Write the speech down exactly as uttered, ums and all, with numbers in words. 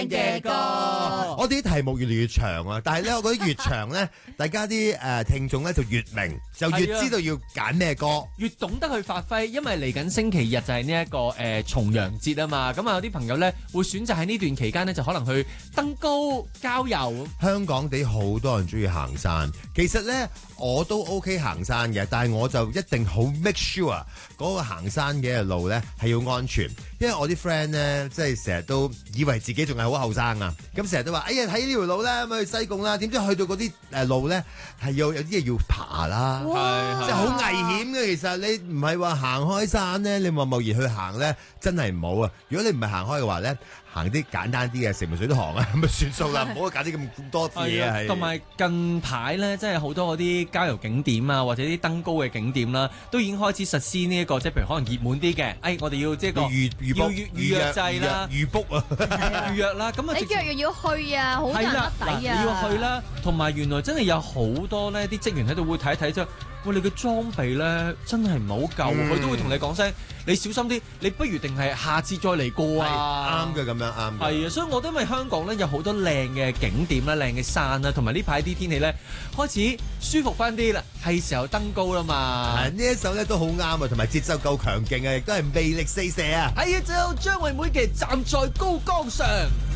嘅歌。 我哋啲題目越嚟越長啊，但係咧，我覺得越長咧，大家啲誒聽眾咧就越明，就越知道要揀咩歌， 越懂得去發揮。因為嚟緊星期日就係呢一個誒重陽節啊嘛，咁啊有啲朋友咧會選擇喺呢段期間咧就可能去登高郊遊。 香港地好多人中意行山，其實咧我都 OK 行山嘅，但係我就一定好 make sure 嗰個行山嘅路咧係要安全，因為我啲 friend 咧即係成日都以為自己仲係好後生啊，咁成日都話哎呀睇呢條路咧咁去西貢啦，點知去到嗰啲誒路咧係有有啲嘢要爬啦，即係好危險嘅。其實你唔係話行開山咧，你話貿然去行咧真係唔好啊。如果你唔係行開嘅話咧，行啲簡單啲嘅，食唔水都行啊，咁咪算數啦，唔好揀啲咁多嘢啊。 同埋近排咧，即係好多嗰啲郊遊景點啊，或者啲登高嘅景點啦，都已經開始實施呢、這、一個，即係譬如可能熱門啲嘅，誒，我哋要即係個預預要預預約制啦， 預 book 啊， 預約啦，咁啊， 你約又要去啊，好難得抵啊， 你要去啦，同埋原來真係有好多呢啲職員喺度會睇一睇啫。喂，你嘅裝備咧真係唔係好夠，佢、嗯、都會同你講聲，你小心啲，你不如定係下次再嚟過啊！ 啱嘅，咁樣啱。 係啊，所以我覺得因為香港咧有好多靚嘅景點啦、靚嘅山啦，同埋呢排啲天氣咧開始舒服翻啲啦，係時候登高啦嘛。 呢一首咧都好啱啊，同埋節奏夠強勁啊，亦都係魅力四射啊！ 係啊，就張惠妹嘅站在高崗上。